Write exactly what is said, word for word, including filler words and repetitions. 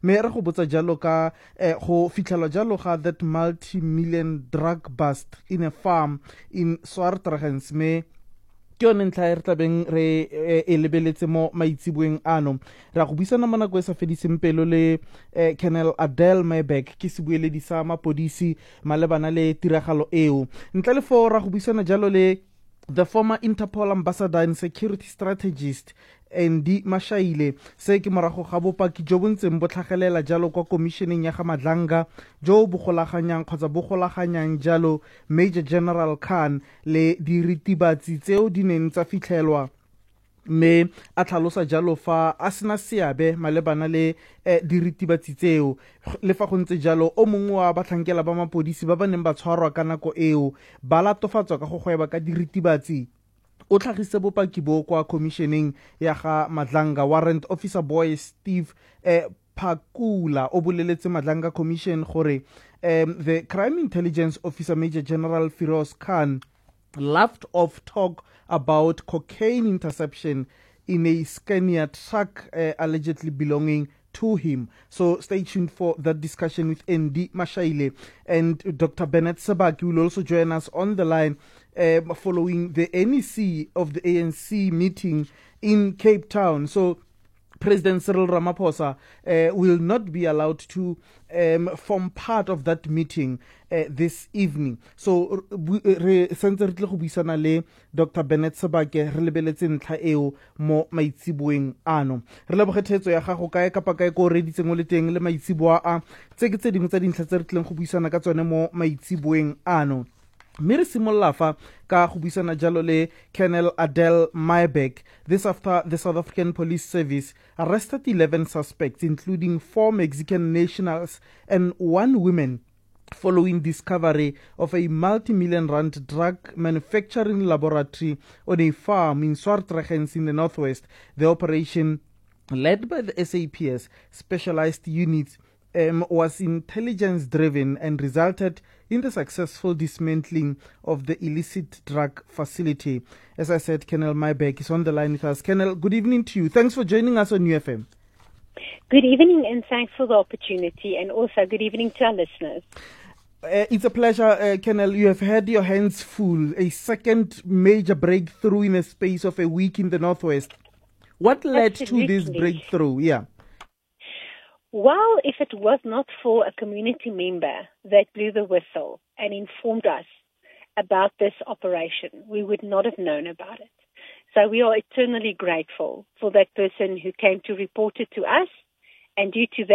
me re go botsa jalo ka eh, go fitlhelwa jalo ga that multi-million drug bust in a farm in Swartregens me ke yone ntlha e re tlabeng re e lebeletse mo maitsiboeng ano ra go buisana mo nako e sa fediseng pelo le eh, Colonel Adele Maebek ke sebueledi sa mapodisi malebana le tiragalo eo ntle le fo ra go buisana jalo le the former Interpol ambassador and security strategist Andy Mashaile se ke morago ga bopaki jo bontseng bo tlhagelela jalo kwa commissioning ya ga Madlanga jo bo golaganyang kgotsa bo golaganyang jalo Major General Khan le diritibatsi tseo di neng tsa fitlhelwa me a tlhalosa jalo fa a sena seabe malebana le eh, diritibatsi tseo le fa go ntse jalo o mongwe wa batlhankela ba mapodisi ba ba neng ba tshwarwa ka nako eo ba latofatswa ka go gweba ka diritibatsi o tlhagise bopaki bo kwa commissioning ya ga Madlanga warrant officer boy Steve eh, Phakula o boleletse Madlanga commission gore um, the crime intelligence officer Major General Firoz Khan laughed off talk about cocaine interception in a Scania truck uh, allegedly belonging to him. So stay tuned for that discussion with Andy Mashaile. And Doctor Bennett Sabaki will also join us on the line um, following the N E C of the A N C meeting in Cape Town. So President Cyril Ramaphosa uh, will not be allowed to um, form part of that meeting uh, this evening. So, re sentse re tle go buisana le Doctor Bennett Sabake re lebeletse ntlha eo mo maitsiboeng ano. Re leboge thetso ya gago kae kapa kae ko reditseng o le teng le maitsiboa a tse ke tse dingwe tsa dintlha tse re tleng go buisana ka tsone mo maitsiboeng ano. mme re simolola fa ka go buisana jalo le Colonel Adele Maebek. This after the South African Police Service arrested eleven suspects, including four Mexican nationals and one woman, following discovery of a multi-million rand drug manufacturing laboratory on a farm in Swartregens in the northwest. The operation, led by the S A P S specialized units, Um, was intelligence-driven and resulted in the successful dismantling of the illicit drug facility. As I said, Colonel Maebek is on the line with us. Colonel, good evening to you. Thanks for joining us on U F M. Good evening, and thanks for the opportunity, and also good evening to our listeners. Uh, it's a pleasure, uh, Colonel. You have had your hands full. A second major breakthrough in a space of a week in the Northwest. What led Absolutely. to this breakthrough? Yeah. Well, if it was not for a community member that blew the whistle and informed us about this operation, we would not have known about it. So we are eternally grateful for that person who came to report it to us, and due to that,